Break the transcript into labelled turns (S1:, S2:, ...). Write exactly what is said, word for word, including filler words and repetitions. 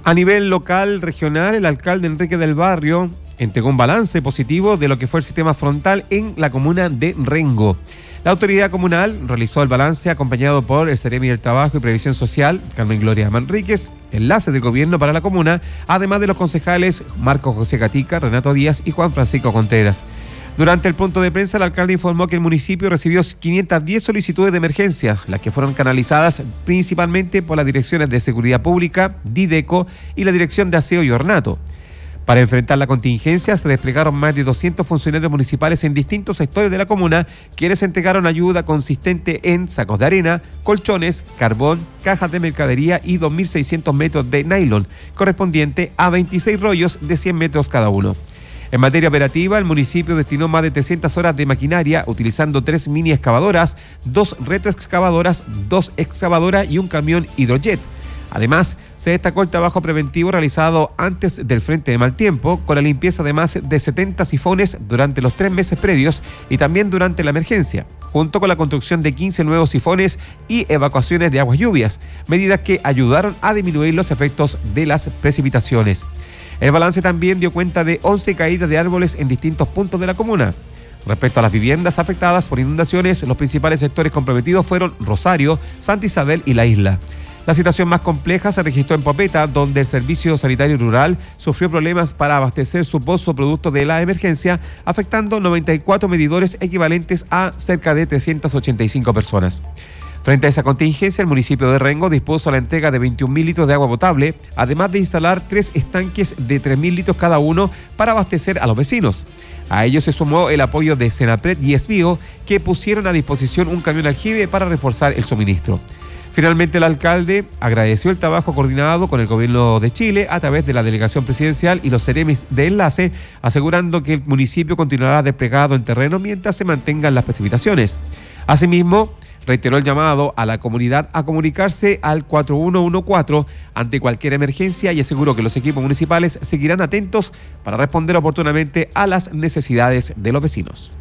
S1: A nivel local, regional, el alcalde Enrique del Barrio entregó un balance positivo de lo que fue el sistema frontal en la comuna de Rengo. La autoridad comunal realizó el balance acompañado por el Seremi del Trabajo y Previsión Social, Carmen Gloria Manríquez, enlace del gobierno para la comuna, además de los concejales Marco José Gatica, Renato Díaz y Juan Francisco Contreras. Durante el punto de prensa, el alcalde informó que el municipio recibió quinientas diez solicitudes de emergencia, las que fueron canalizadas principalmente por las direcciones de Seguridad Pública, Dideco y la Dirección de Aseo y Ornato. Para enfrentar la contingencia se desplegaron más de doscientos funcionarios municipales en distintos sectores de la comuna, quienes entregaron ayuda consistente en sacos de arena, colchones, carbón, cajas de mercadería y dos mil seiscientos metros de nylon, correspondiente a veintiséis rollos de cien metros cada uno. En materia operativa, el municipio destinó más de trescientas horas de maquinaria, utilizando tres mini excavadoras, dos retroexcavadoras, dos excavadoras y un camión hidrojet. Además, se destacó el trabajo preventivo realizado antes del frente de mal tiempo, con la limpieza de más de setenta sifones durante los tres meses previos y también durante la emergencia, junto con la construcción de quince nuevos sifones y evacuaciones de aguas lluvias, medidas que ayudaron a disminuir los efectos de las precipitaciones. El balance también dio cuenta de once caídas de árboles en distintos puntos de la comuna. Respecto a las viviendas afectadas por inundaciones, los principales sectores comprometidos fueron Rosario, Santa Isabel y La Isla. La situación más compleja se registró en Popeta, donde el Servicio Sanitario Rural sufrió problemas para abastecer su pozo producto de la emergencia, afectando noventa y cuatro medidores equivalentes a cerca de trescientas ochenta y cinco personas. Frente a esa contingencia, el municipio de Rengo dispuso la entrega de veintiún mil litros de agua potable, además de instalar tres estanques de tres mil litros cada uno para abastecer a los vecinos. A ello se sumó el apoyo de Senapred y Esbio, que pusieron a disposición un camión aljibe para reforzar el suministro. Finalmente, el alcalde agradeció el trabajo coordinado con el gobierno de Chile a través de la delegación presidencial y los seremis de enlace, asegurando que el municipio continuará desplegado en terreno mientras se mantengan las precipitaciones. Asimismo, reiteró el llamado a la comunidad a comunicarse al cuatro uno uno cuatro ante cualquier emergencia y aseguró que los equipos municipales seguirán atentos para responder oportunamente a las necesidades de los vecinos.